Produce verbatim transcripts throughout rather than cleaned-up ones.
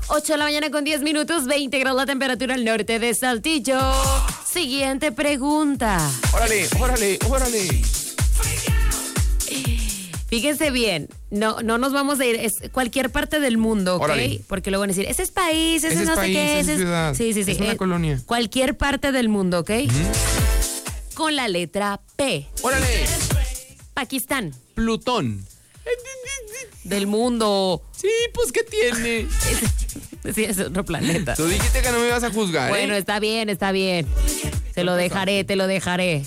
ocho de la mañana con diez minutos, veinte grados la temperatura al norte de Saltillo. Siguiente pregunta. Órale, órale, órale. Fíjense bien, no, no nos vamos a ir, es cualquier parte del mundo, ¿ok? Órale. Porque luego van a decir, ese es país, ese, Ese es no país, sé qué, ese es ciudad, Sí, sí, sí. es una eh, colonia. Cualquier parte del mundo, ¿ok? Uh-huh. Con la letra P. Órale. Pakistán. Plutón. Del mundo. Sí, pues, ¿qué tiene? Sí, es otro planeta. Tú dijiste que no me ibas a juzgar, Bueno, ¿eh? está bien, está bien. Te lo dejaré, te lo dejaré.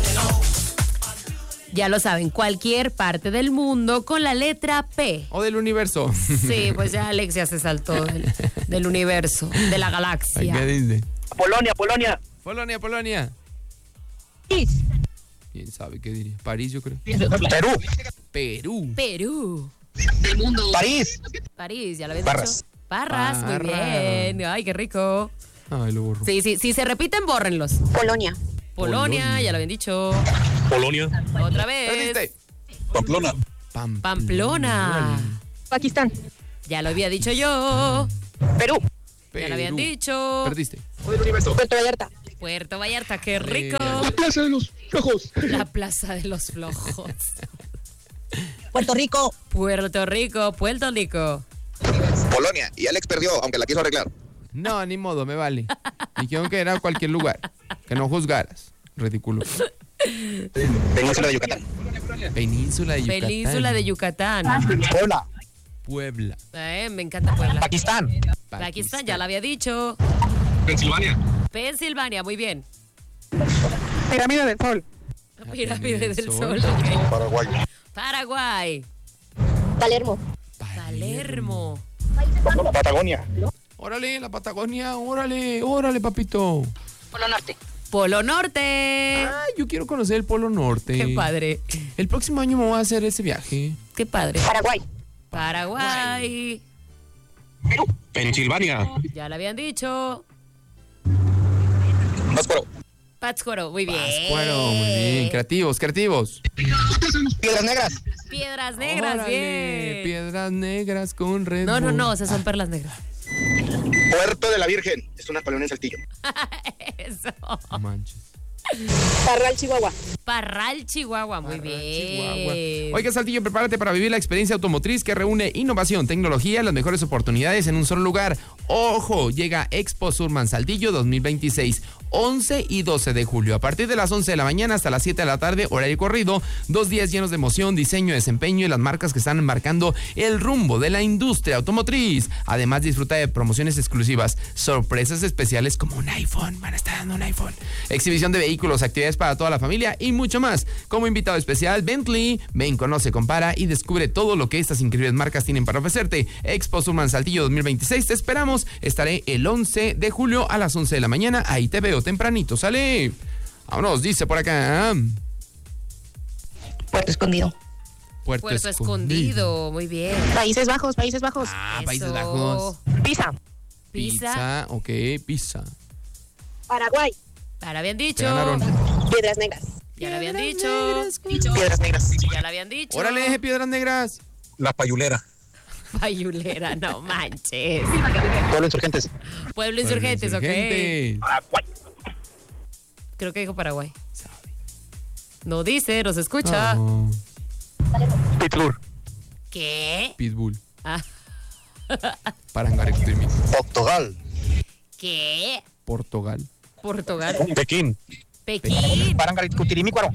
Ya lo saben, cualquier parte del mundo con la letra P. O del universo. Sí, pues ya Alexia se saltó del, del universo, de la galaxia. ¿Qué dice? Polonia, Polonia. Polonia, Polonia. París. ¿Quién sabe qué diría? París, yo creo. Perú. Perú. Perú. Del mundo. París. París, ya lo habías Parras. dicho. Parras, muy Parras. bien. Ay, qué rico. Ay, lo borro. Sí, sí, si se repiten, bórrenlos. Polonia. Polonia, Polonia. ya lo habían dicho. Polonia. Otra vez. Perdiste. Pamplona. Pamplona. Pamplona. Pakistán. Ya lo había dicho yo. Perú. Ya lo habían Perú. dicho. Perdiste. Puerto Vallarta. Puerto Vallarta, qué rico. Plaza de los Flojos. La Plaza de los Flojos. Puerto Rico. Puerto Rico, Puerto Rico. Polonia. Y Alex perdió, aunque la quiso arreglar. No, ni modo, me vale. Dijeron que era cualquier lugar. Que no juzgaras. Ridículo. Península de Yucatán. Península de Yucatán. Península de Yucatán. Puebla. Puebla. Eh, me encanta Puebla. Pakistán. Pakistán, ya lo había dicho. Pensilvania. Pensilvania, muy bien. Pirámide del Sol. Pirámide del Sol. Sol. ok. Paraguay. Paraguay. Palermo. Palermo. Patagonia. Órale, la Patagonia. Órale, órale, papito. Polo Norte. Polo Norte. Ay, yo quiero conocer el Polo Norte. Qué padre. El próximo año me voy a hacer ese viaje. Qué padre. Paraguay. Paraguay. Pensilvania. Ya lo habían dicho. Pátzcuaro. Pátzcuaro, muy bien. Pátzcuaro, muy bien. Creativos, creativos. Piedras Negras. Piedras negras, Órale, bien. Piedras negras con red. No, no, Bull. no, esas son perlas negras. Puerto de la Virgen. Es una colonia en Saltillo. Eso. No manches. Parral, Chihuahua. Parral, Chihuahua, muy Parral, bien. Chihuahua. Oiga, Saltillo, prepárate para vivir la experiencia automotriz que reúne innovación, tecnología, las mejores oportunidades en un solo lugar. ¡Ojo! Llega Expo Surman Saltillo dos mil veintiséis, once y doce de julio. A partir de las once de la mañana hasta las siete de la tarde, horario corrido. Dos días llenos de emoción, diseño, desempeño y las marcas que están marcando el rumbo de la industria automotriz. Además, disfruta de promociones exclusivas, sorpresas especiales como un iPhone. Van a estar dando un iPhone. Exhibición de vehículos, actividades para toda la familia y mucho más. Como invitado especial, Bentley. Ven, conoce, compara y descubre todo lo que estas increíbles marcas tienen para ofrecerte. Expo Surman Saltillo dos mil veintiséis. Te esperamos. Estaré el once de julio a las once de la mañana. Ahí te veo tempranito. Sale. Vámonos, dice por acá. Puerto Escondido. Puerto, Puerto Escondido, muy bien. Países Bajos, Países Bajos. Ah, Eso. Países Bajos. Pisa. Pisa. Pizza. Ok, pizza. Paraguay. Ya lo habían Te dicho. ganaron. Piedras Negras. Ya lo habían dicho. Piedras Negras. Ya lo habían dicho. Órale, Piedras Negras. La Payulera. Payulera, no manches. Pueblo Insurgentes. Pueblo Insurgentes, ok. Insurgentes. Paraguay. Creo que dijo Paraguay. No dice, nos escucha. Oh, Pittsburgh. ¿Qué? Pitbull. Ah, Parangarictimi. Portugal. ¿qué? Portugal. Portugal. Pekín. Pekín. Parangaricutirimícuaro.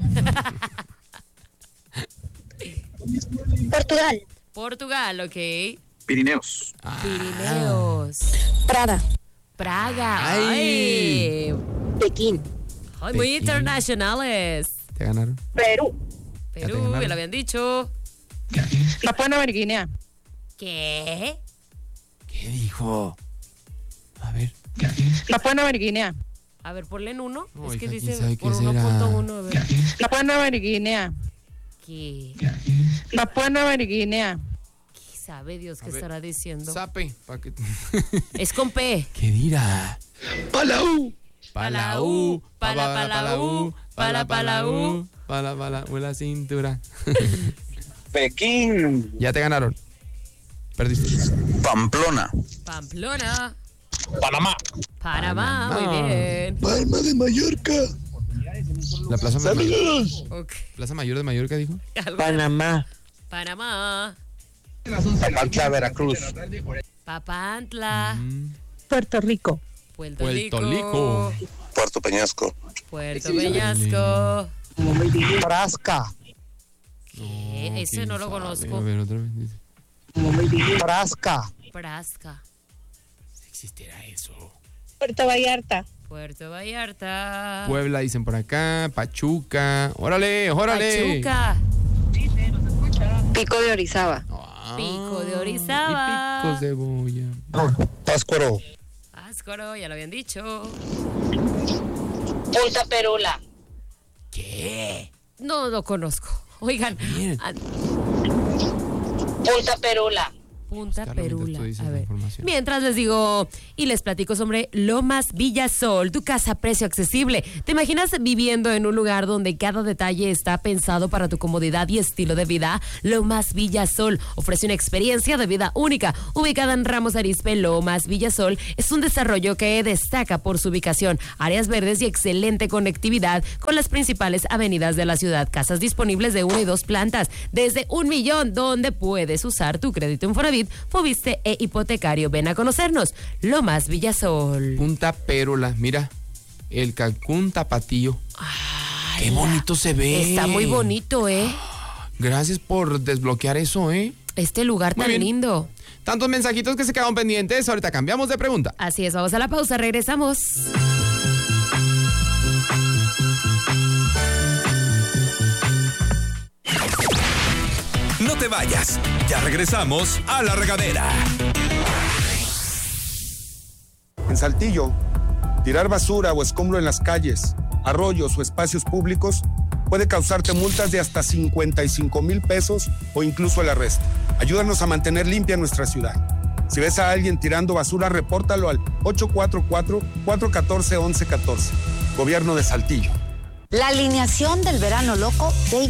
Portugal. Portugal, ok. Pirineos. Pirineos. Prada. Praga. Ay. Ay. Pekín. Ay, muy Pekín. internacionales. ¿Te ganaron? Perú. te Perú, ganaron. ya lo habían dicho. Papua Nueva Guinea. ¿Qué? ¿Qué dijo? A ver. Papua Nueva Guinea. A ver, ponle en uno. No, es que hija, quién dice sabe qué por será. uno punto uno. A ver. Papua Nueva Guinea. ¿Qué? Papua Nueva Guinea. ¿Qué sabe Dios qué ver. estará diciendo? Sape. Pa' que... Es con P. ¿Qué dirá? Palau. Palau. Pala, palau, pala, palau. Pala, pala, la cintura. Pekín. Ya te ganaron. Perdiste. Pamplona. Pamplona. Panamá. Panamá, Panamá. muy bien. Palma de Mallorca. La Plaza Mayor. Saludos. Ok. Plaza Mayor de Mallorca, dijo. Algo- Panamá. Panamá. Papantla, Veracruz. Papantla. Mm, Puerto Rico. Puerto, Puerto Rico. Rico. Puerto Peñasco. Puerto Peñasco. Frasca. ¿Qué? Ese quién no lo sabe. conozco. A ver, otra vez. dice. Frasca. Frasca. Si existiera eso. Puerto Vallarta. Puerto Vallarta. Puebla, dicen por acá. Pachuca. Órale, órale. Pachuca. Pico de Orizaba. Ah, Pico de Orizaba. Y picos de boya. Páscuaro. Páscoro, ya lo habían dicho. Punta Perula. ¿Qué? No lo conozco. Oigan. Bien. ah, Punta Perula. Punta Carla, mientras Perula. tú dices A la ver. información. Mientras les digo y les platico sobre Lomas Villasol, tu casa a precio accesible. ¿Te imaginas viviendo en un lugar donde cada detalle está pensado para tu comodidad y estilo de vida? Lomas Villasol ofrece una experiencia de vida única. Ubicada en Ramos Arizpe, Lomas Villasol es un desarrollo que destaca por su ubicación, áreas verdes y excelente conectividad con las principales avenidas de la ciudad. Casas disponibles de una y dos plantas, desde un millón, donde puedes usar tu crédito Infonavit, Fobiste e hipotecario. Ven a conocernos. Lomas Villasol. Punta Pérola, mira. El Cancún Tapatío. Ay, Qué bonito se ve. Está muy bonito, ¿eh? Gracias por desbloquear eso, ¿eh? Este lugar Muy tan bien. lindo. Tantos mensajitos que se quedaron pendientes. Ahorita cambiamos de pregunta. Así es, vamos a la pausa, regresamos. No te vayas. Ya regresamos a La Regadera. En Saltillo, tirar basura o escombro en las calles, arroyos o espacios públicos puede causarte multas de hasta cincuenta y cinco mil pesos o incluso el arresto. Ayúdanos a mantener limpia nuestra ciudad. Si ves a alguien tirando basura, repórtalo al ocho cuatro cuatro, cuatro uno cuatro, once uno cuatro. Gobierno de Saltillo. La alineación del verano loco de